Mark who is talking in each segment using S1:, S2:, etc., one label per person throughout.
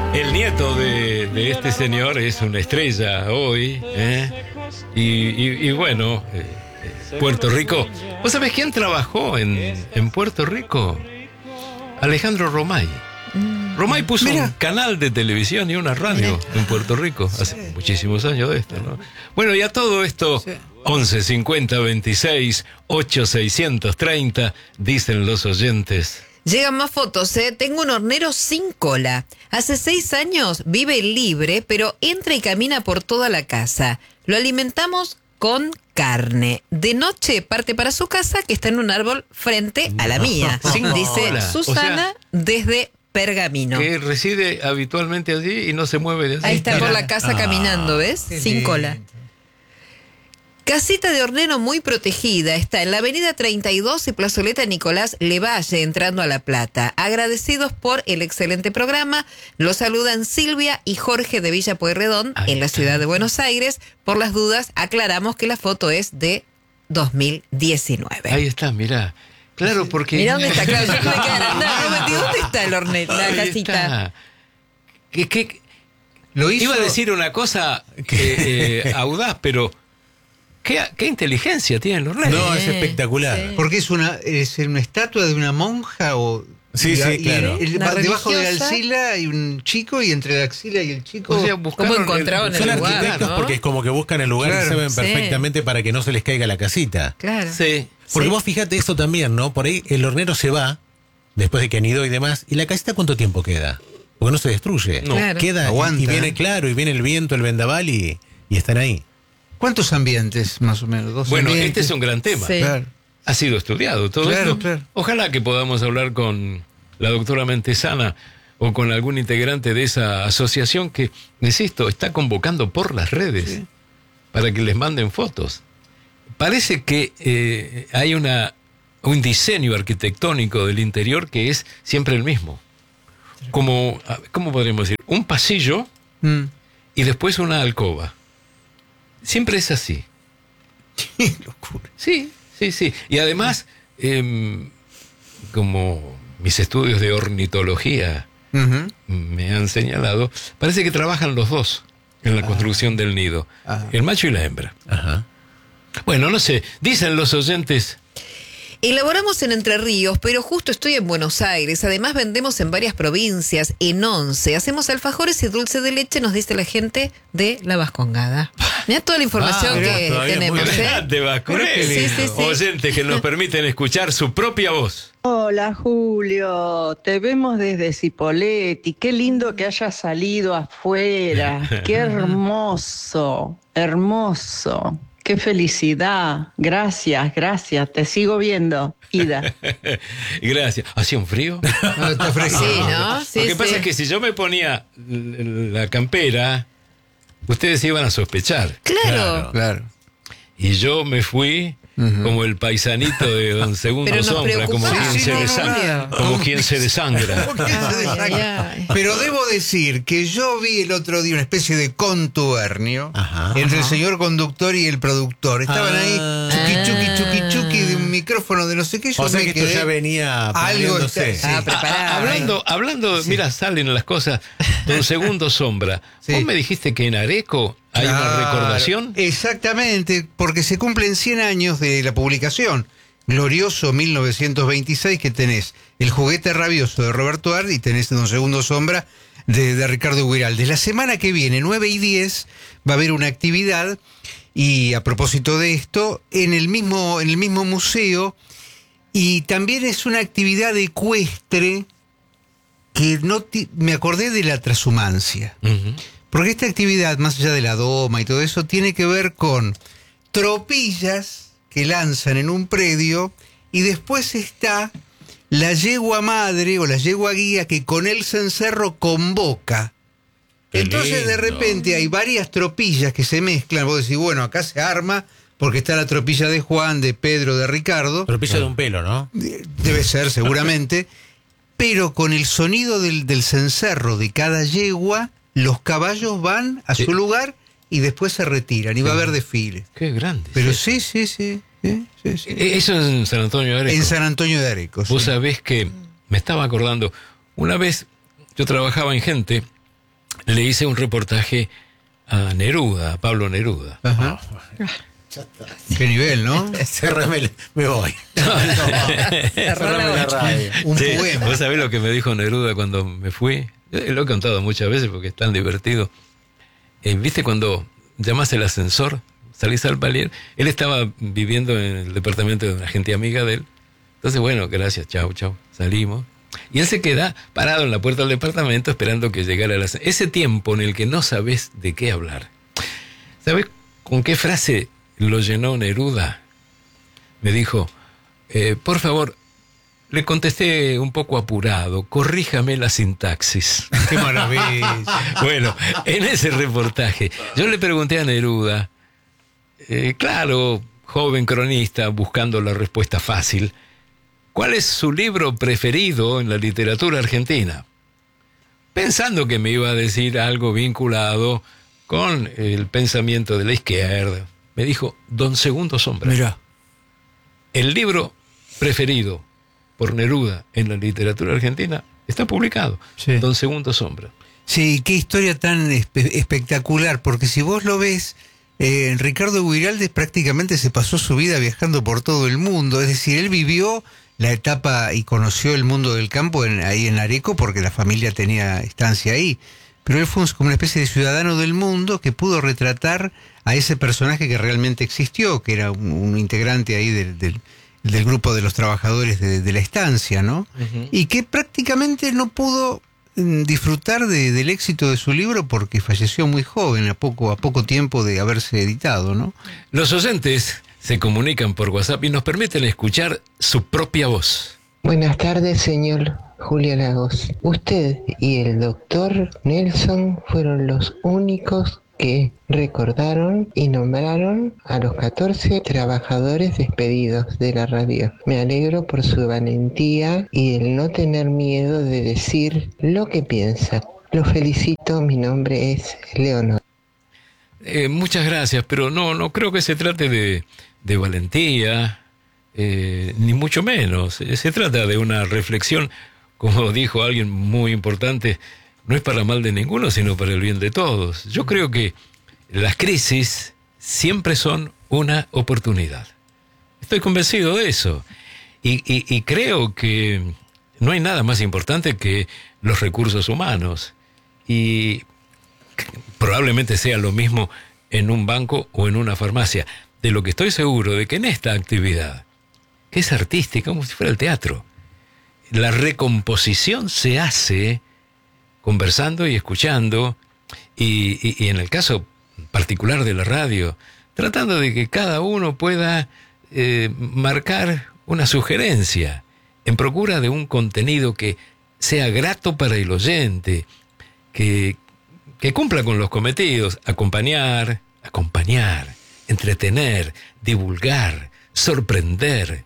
S1: El nieto de este señor es una estrella hoy, y bueno, Puerto Rico. ¿Vos sabés quién trabajó en Puerto Rico? Alejandro Romay. Romay puso un canal de televisión y una radio en Puerto Rico hace muchísimos años de esto, ¿no? Bueno, y a todo esto, 11 50 26 8 630, dicen los oyentes.
S2: Llegan más fotos, ¿eh? Tengo un hornero sin cola. Hace 6 años vive libre, pero entra y camina por toda la casa. Lo alimentamos con carne. De noche parte para su casa, que está en un árbol frente a la mía. Dice Susana, desde Pergamino.
S1: Que reside habitualmente allí y no se mueve de allí.
S2: Ahí está por la casa caminando, ¿ves? Sin cola. Casita de hornero muy protegida. Está en la avenida 32 y plazoleta Nicolás Levalle, entrando a La Plata. Agradecidos por el excelente programa. Los saludan Silvia y Jorge de Villa Pueyrredón, en la ciudad de Buenos Aires. Por las dudas, aclaramos que la foto es de 2019.
S1: Ahí está, mirá. Claro, porque...
S2: Mirá dónde está, claro. Yo me quedé ¿dónde está el hornero, la casita?
S1: Lo hizo... Iba a decir una cosa audaz, pero... ¿Qué inteligencia tienen los reyes?
S3: No, es espectacular.
S4: Sí. Porque es una estatua de una monja o...
S3: Sí, claro.
S4: Debajo de la axila hay un chico y entre la axila y el chico...
S1: O sea,
S2: ¿cómo encontraron el lugar?
S3: Son arquitectos, ¿no? Porque es como que buscan el lugar y saben perfectamente para que no se les caiga la casita.
S2: Claro.
S1: Sí.
S3: Porque vos fíjate eso también, ¿no? Por ahí el hornero se va, después de que anidó y demás, ¿y la casita cuánto tiempo queda? Porque no se destruye.
S1: No.
S2: Claro.
S3: Queda,
S4: aguanta.
S3: Y viene claro, y viene el viento, el vendaval y están ahí.
S4: ¿Cuántos ambientes, más o menos? ¿2
S1: Bueno,
S4: ambientes?
S1: este es un gran tema.
S2: Sí.
S4: Claro.
S1: Ha sido estudiado todo esto.
S4: Claro.
S1: Ojalá que podamos hablar con la doctora Mentesana o con algún integrante de esa asociación que, insisto, está convocando por las redes para que les manden fotos. Parece que hay un diseño arquitectónico del interior que es siempre el mismo. Como, ¿cómo podríamos decir? Un pasillo y después una alcoba. Siempre es así.
S4: ¡Qué locura!
S1: Sí. Y además, como mis estudios de ornitología me han señalado, parece que trabajan los dos en la construcción del nido. El macho y la hembra.
S3: Ajá.
S1: Bueno, no sé, dicen los oyentes...
S2: Elaboramos en Entre Ríos, pero justo estoy en Buenos Aires. Además vendemos en varias provincias, en 11. Hacemos alfajores y dulce de leche, nos dice la gente de La Vascongada. Mira toda la información que tenemos.
S1: Grande, Vasconelli.
S2: Sí.
S1: Oyentes que nos permiten escuchar su propia voz.
S5: Hola Julio, te vemos desde Cipolletti. Qué lindo que hayas salido afuera. Qué hermoso. Qué felicidad. Gracias. Te sigo viendo, Ida.
S1: Gracias. ¿Hacía un frío?
S4: No, está fresco.
S2: Sí, ¿no? Sí,
S1: Lo que pasa es que si yo me ponía la campera, ustedes iban a sospechar.
S2: Claro.
S1: Y yo me fui como el paisanito de Don Segundo
S2: Pero nos
S1: Sombra, como quien se desangra.
S2: Ay.
S4: Pero debo decir que yo vi el otro día una especie de contubernio entre el señor conductor y el productor. Estaban ahí chuqui de un micrófono de no sé qué. Yo
S3: O sea
S4: me
S3: que
S4: quedé,
S3: esto ya venía
S4: algo
S3: planeándose.
S2: Preparado.
S1: Hablando, mira, salen las cosas. Don Segundo Sombra.
S4: Sí.
S1: Vos me dijiste que en Areco hay una recordación.
S4: Exactamente, porque se cumplen 100 años de la publicación. Glorioso 1926, que tenés El juguete rabioso de Roberto Ard y tenés Don Segundo Sombra de Ricardo Guiraldes. La semana que viene, 9 y 10, va a haber una actividad, y a propósito de esto, en el mismo museo, y también es una actividad ecuestre que me acordé de la trashumancia. Porque esta actividad, más allá de la doma y todo eso, tiene que ver con tropillas que lanzan en un predio, y después está la yegua madre o la yegua guía que con el cencerro convoca. Entonces de repente hay varias tropillas que se mezclan. Vos decís, bueno, acá se arma porque está la tropilla de Juan, de Pedro, de Ricardo.
S3: Tropilla de un pelo, ¿no?
S4: Debe ser, seguramente. Pero con el sonido del cencerro de cada yegua, los caballos van a su lugar y después se retiran y va a haber desfiles.
S1: Qué grande.
S4: Pero sí.
S1: Eso es en San Antonio de Areco.
S4: En San Antonio de Areco.
S1: Vos sabés que me estaba acordando, una vez yo trabajaba en Gente le hice un reportaje a Neruda, a Pablo Neruda.
S4: Ajá. Qué nivel, ¿no?
S3: Cerrame, me voy.
S2: Cerrame
S3: la radio.
S4: Un
S1: Sí,
S4: poema.
S1: ¿vos sabés lo que me dijo Neruda cuando me fui? Lo he contado muchas veces porque es tan divertido. ¿Viste cuando llamás el ascensor, salís al palier? Él estaba viviendo en el departamento de una gente amiga de él. Entonces, bueno, gracias, chau, salimos. Y él se queda parado en la puerta del departamento esperando que llegara el ascensor. Ese tiempo en el que no sabés de qué hablar. ¿Sabés con qué frase lo llenó Neruda? Me dijo, por favor, le contesté un poco apurado, corríjame la sintaxis.
S4: Qué maravilla.
S1: Bueno, en ese reportaje yo le pregunté a Neruda, claro, joven cronista buscando la respuesta fácil, ¿cuál es su libro preferido en la literatura argentina? Pensando que me iba a decir algo vinculado con el pensamiento de la izquierda. Me dijo, Don Segundo Sombra.
S4: Mirá.
S1: El libro preferido por Neruda en la literatura argentina está publicado.
S4: Sí.
S1: Don Segundo Sombra.
S4: Sí, qué historia tan espectacular, porque si vos lo ves, Ricardo Guiraldes prácticamente se pasó su vida viajando por todo el mundo, es decir, él vivió la etapa y conoció el mundo del campo ahí en Areco porque la familia tenía estancia ahí, pero él fue como una especie de ciudadano del mundo que pudo retratar a ese personaje que realmente existió, que era un integrante ahí del grupo de los trabajadores de la estancia, ¿no?
S1: Uh-huh.
S4: Y que prácticamente no pudo disfrutar del éxito de su libro porque falleció muy joven, a poco tiempo de haberse editado, ¿no?
S1: Los oyentes se comunican por WhatsApp y nos permiten escuchar su propia voz.
S6: Buenas tardes, señor Julio Lagos. Usted y el doctor Nelson fueron los únicos que recordaron y nombraron a los 14 trabajadores despedidos de la radio. Me alegro por su valentía y el no tener miedo de decir lo que piensa. Los felicito, mi nombre es Leonor.
S1: Muchas gracias, pero no creo que se trate de valentía, ni mucho menos. Se trata de una reflexión, como dijo alguien muy importante, no es para mal de ninguno, sino para el bien de todos. Yo creo que las crisis siempre son una oportunidad. Estoy convencido de eso. Y creo que no hay nada más importante que los recursos humanos. Y probablemente sea lo mismo en un banco o en una farmacia. De lo que estoy seguro de que en esta actividad, que es artística, como si fuera el teatro, la recomposición se hace conversando y escuchando, y en el caso particular de la radio, tratando de que cada uno pueda marcar una sugerencia en procura de un contenido que sea grato para el oyente, que cumpla con los cometidos, acompañar, entretener, divulgar, sorprender.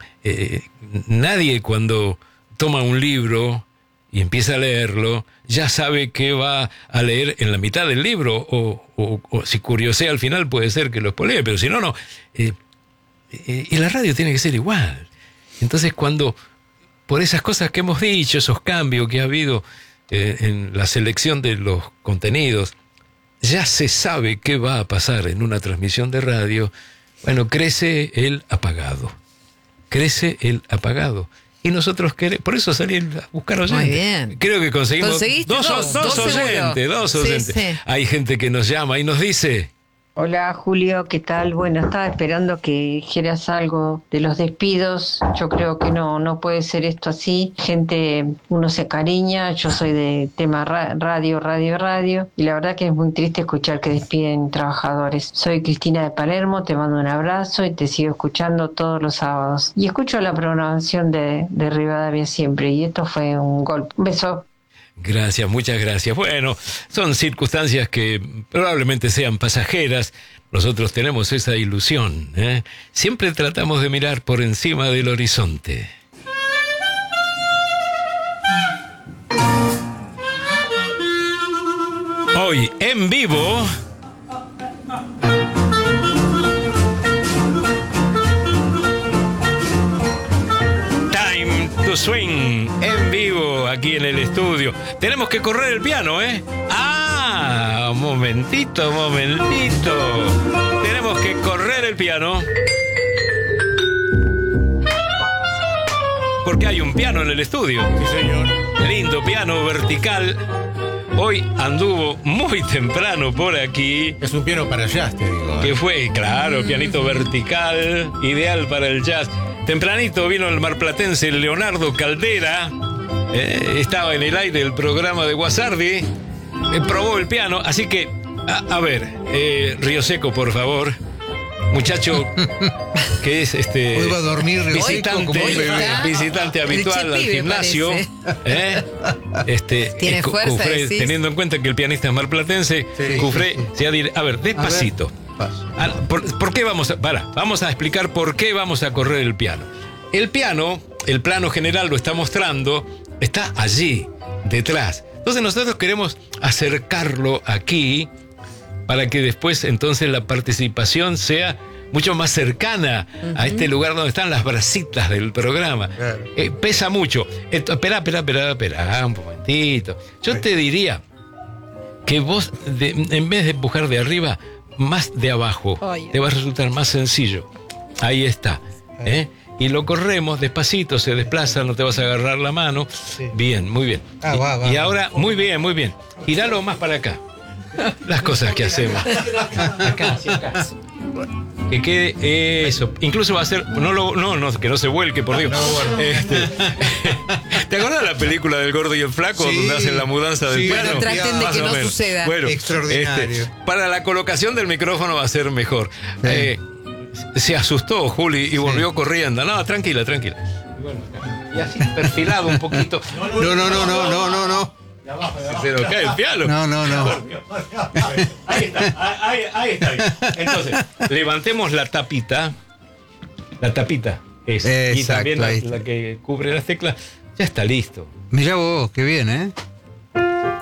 S1: Nadie cuando toma un libro y empieza a leerlo, ya sabe qué va a leer en la mitad del libro, o si curiosea al final puede ser que lo spoilee, pero si no. Y la radio tiene que ser igual. Entonces cuando, por esas cosas que hemos dicho, esos cambios que ha habido en la selección de los contenidos, ya se sabe qué va a pasar en una transmisión de radio, bueno, crece el apagado. Y nosotros queremos, por eso salí a buscar oyentes.
S2: Muy bien.
S1: Creo que conseguimos dos oyentes.
S2: Sí, sí.
S1: Hay gente que nos llama y nos dice...
S7: Hola Julio, ¿qué tal? Bueno, estaba esperando que dijeras algo de los despidos. Yo creo que no puede ser esto así. Gente, uno se cariña. Yo soy de tema radio, y la verdad que es muy triste escuchar que despiden trabajadores. Soy Cristina de Palermo, te mando un abrazo y te sigo escuchando todos los sábados. Y escucho la programación de Rivadavia siempre, y esto fue un golpe. Un beso.
S1: Gracias, muchas gracias. Bueno, son circunstancias que probablemente sean pasajeras. Nosotros tenemos esa ilusión, ¿eh? Siempre tratamos de mirar por encima del horizonte. Hoy en vivo... Swing en vivo aquí en el estudio. Tenemos que correr el piano, ¿eh? ¡Ah! Momentito. Tenemos que correr el piano. Porque hay un piano en el estudio.
S3: Sí, señor.
S1: Lindo piano vertical. Hoy anduvo muy temprano por aquí.
S3: Es un piano para jazz, te digo.
S1: Que fue, claro, pianito vertical, ideal para el jazz. Tempranito vino el marplatense Leonardo Caldera. Estaba en el aire del programa de Guasardi. Probó el piano, así que, a ver, Río Seco, por favor. Muchacho que es
S4: Hoy va a dormir Río Seco como un bebé.
S1: visitante habitual al gimnasio.
S2: Tiene fuerza,
S1: Cufré,
S2: decís.
S1: teniendo en cuenta que el pianista es marplatense, Cufré se ha a ver, despacito. ¿Por qué vamos a explicar por qué vamos a correr el piano? El piano, el plano general lo está mostrando, está allí, detrás. Entonces nosotros queremos acercarlo aquí para que después entonces la participación sea mucho más cercana a este lugar donde están las brasitas del programa.
S4: Claro.
S1: Pesa mucho. Espera, un momentito. Yo te diría que vos, en vez de empujar de arriba, más de abajo,
S2: Ay.
S1: te va a resultar más sencillo. Ahí está. Y lo corremos despacito, se desplaza, no te vas a agarrar la mano.
S4: Sí.
S1: Bien, muy bien.
S4: Va.
S1: Y ahora, muy bien. Giralo más para acá. Las cosas que hacemos. Acá. Que quede eso. Incluso va a ser. No, que no se vuelque, por Dios. ¿Te acuerdas de la película del Gordo y el Flaco?
S4: Sí.
S1: Donde hacen la mudanza del
S4: Sí.
S1: piano.
S2: Bueno, traten de
S1: Más
S2: que
S1: o
S2: no
S1: menos.
S2: suceda.
S1: Bueno,
S4: Extraordinario.
S1: para la colocación del micrófono va a ser mejor.
S4: Sí.
S1: Se asustó Juli y volvió corriendo. No, tranquila. Y así perfilado un poquito.
S4: No.
S1: Pero cae el piano.
S4: No.
S1: Ahí está bien. Entonces, levantemos la tapita. La tapita es. Y
S4: Exacto,
S1: también
S4: ahí.
S1: la que cubre las teclas. Ya está listo.
S4: Mirá vos, qué bien, ¿eh?